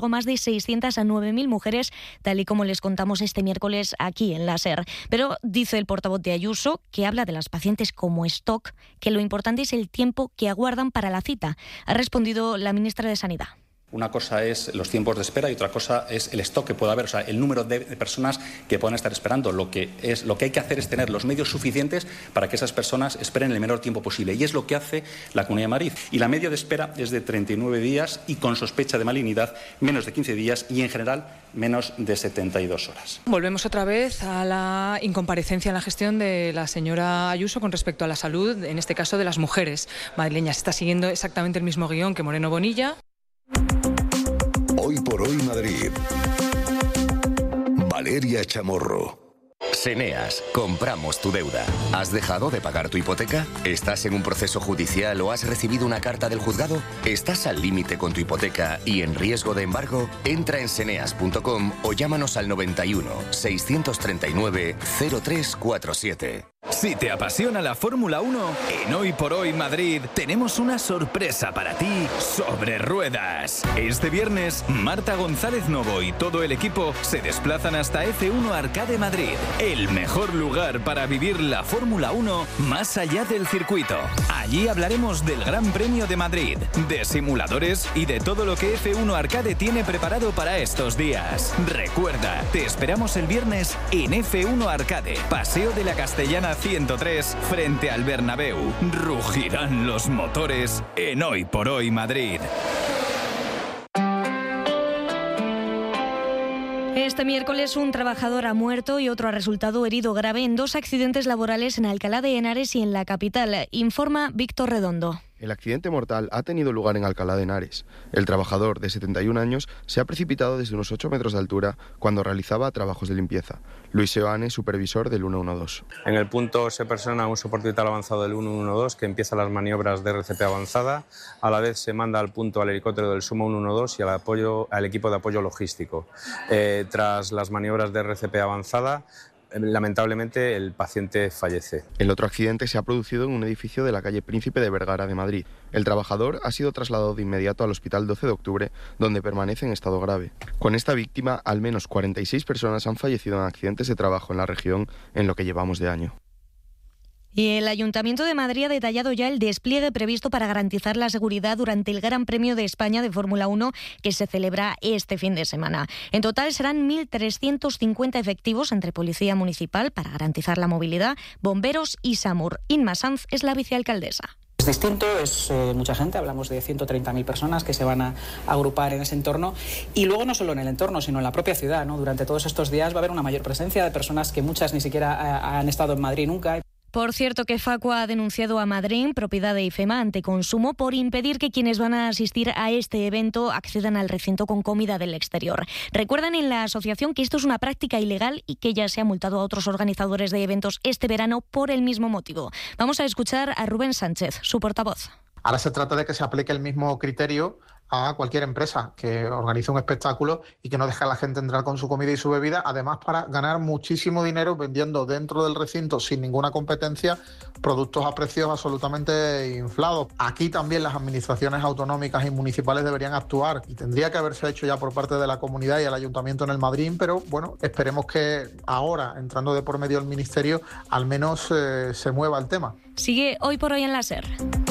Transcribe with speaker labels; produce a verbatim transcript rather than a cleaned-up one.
Speaker 1: más de seiscientas a nueve mil mujeres, tal y como les contamos este miércoles aquí en la SER. Pero dice el portavoz de Ayuso, que habla de las pacientes como stock, que lo importante es el tiempo que aguardan para la cita. Ha respondido la ministra de Sanidad.
Speaker 2: Una cosa es los tiempos de espera y otra cosa es el stock que pueda haber, o sea, el número de personas que puedan estar esperando. Lo que, es, lo que hay que hacer es tener los medios suficientes para que esas personas esperen el menor tiempo posible. Y es lo que hace la Comunidad de Madrid. Y la media de espera es de treinta y nueve días y con sospecha de malignidad menos de quince días y en general menos de setenta y dos horas.
Speaker 3: Volvemos otra vez a la incomparecencia en la gestión de la señora Ayuso con respecto a la salud, en este caso de las mujeres madrileñas. Está siguiendo exactamente el mismo guión que Moreno Bonilla.
Speaker 4: Hoy por hoy Madrid. Valeria Chamorro.
Speaker 5: Seneas, compramos tu deuda. ¿Has dejado de pagar tu hipoteca? ¿Estás en un proceso judicial o has recibido una carta del juzgado? ¿Estás al límite con tu hipoteca y en riesgo de embargo? Entra en seneas punto com o llámanos al noventa y uno, seiscientos treinta y nueve, cero tres cuarenta y siete.
Speaker 6: Si te apasiona la Fórmula uno, en Hoy por Hoy Madrid tenemos una sorpresa para ti sobre ruedas. Este viernes, Marta González Novo y todo el equipo se desplazan hasta F uno Arcade Madrid, el mejor lugar para vivir la Fórmula uno más allá del circuito. Allí hablaremos del Gran Premio de Madrid, de simuladores y de todo lo que F uno Arcade tiene preparado para estos días. Recuerda, te esperamos el viernes en F uno Arcade, Paseo de la Castellana ciento tres, frente al Bernabéu. Rugirán los motores en Hoy por Hoy Madrid.
Speaker 1: Este miércoles un trabajador ha muerto y otro ha resultado herido grave en dos accidentes laborales en Alcalá de Henares y en la capital, informa Víctor Redondo.
Speaker 7: El accidente mortal ha tenido lugar en Alcalá de Henares. El trabajador, de setenta y un años, se ha precipitado desde unos ocho metros de altura cuando realizaba trabajos de limpieza. Luis Seoane, supervisor del ciento doce.
Speaker 8: En el punto se persona un soporte vital avanzado del ciento doce que empieza las maniobras de R C P avanzada. A la vez se manda al punto al helicóptero del Suma ciento doce y al, apoyo, al equipo de apoyo logístico. Eh, tras las maniobras de R C P avanzada, lamentablemente el paciente fallece.
Speaker 7: El otro accidente se ha producido en un edificio de la calle Príncipe de Vergara de Madrid. El trabajador ha sido trasladado de inmediato al Hospital doce de octubre, donde permanece en estado grave. Con esta víctima, al menos cuarenta y seis personas han fallecido en accidentes de trabajo en la región en lo que llevamos de año.
Speaker 1: Y el Ayuntamiento de Madrid ha detallado ya el despliegue previsto para garantizar la seguridad durante el Gran Premio de España de Fórmula uno que se celebra este fin de semana. En total serán mil trescientos cincuenta efectivos entre Policía Municipal para garantizar la movilidad, bomberos y SAMUR. Inma Sanz es la vicealcaldesa.
Speaker 9: Es distinto, es eh, mucha gente, hablamos de ciento treinta mil personas que se van a agrupar en ese entorno y luego no solo en el entorno, sino en la propia ciudad, ¿no? Durante todos estos días va a haber una mayor presencia de personas que muchas ni siquiera eh, han estado en Madrid nunca.
Speaker 1: Por cierto, que Facua ha denunciado a Madrid, propiedad de IFEMA, ante consumo, por impedir que quienes van a asistir a este evento accedan al recinto con comida del exterior. Recuerdan en la asociación que esto es una práctica ilegal y que ya se ha multado a otros organizadores de eventos este verano por el mismo motivo. Vamos a escuchar a Rubén Sánchez, su portavoz.
Speaker 10: Ahora se trata de que se aplique el mismo criterio a cualquier empresa que organice un espectáculo y que no deje a la gente entrar con su comida y su bebida, además para ganar muchísimo dinero vendiendo dentro del recinto sin ninguna competencia productos a precios absolutamente inflados. Aquí también las administraciones autonómicas y municipales deberían actuar y tendría que haberse hecho ya por parte de la comunidad y el ayuntamiento en el Madrid, pero bueno, esperemos que ahora, entrando de por medio el ministerio, al menos eh, se mueva el tema.
Speaker 1: Sigue Hoy por Hoy en la SER.